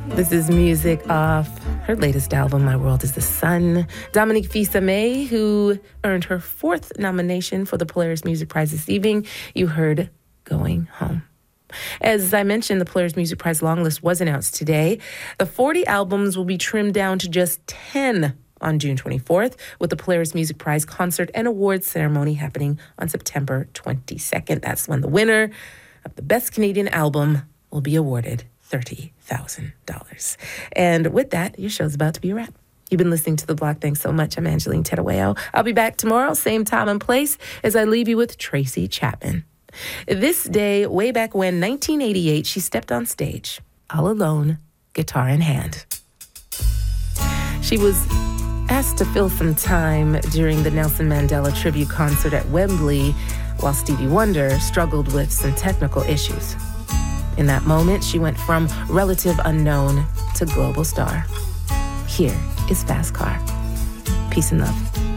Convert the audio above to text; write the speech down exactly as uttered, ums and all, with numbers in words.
This is music off her latest album, My World is the Sun. Dominique Fils-Aimé, who earned her fourth nomination for the Polaris Music Prize this evening. You heard Going Home. As I mentioned, the Polaris Music Prize long list was announced today. The forty albums will be trimmed down to just ten on June twenty-fourth, with the Polaris Music Prize concert and awards ceremony happening on September twenty-second. That's when the winner of the Best Canadian Album will be awarded thirty thousand dollars. And with that, your show's about to be a wrap. You've been listening to The Block. Thanks so much. I'm Angeline Tedaweo. I'll be back tomorrow, same time and place, as I leave you with Tracy Chapman. This day, way back when, nineteen eighty-eight, she stepped on stage, all alone, guitar in hand. She was asked to fill some time during the Nelson Mandela tribute concert at Wembley while Stevie Wonder struggled with some technical issues. In that moment, she went from relative unknown to global star. Here is Fast Car. Peace and love.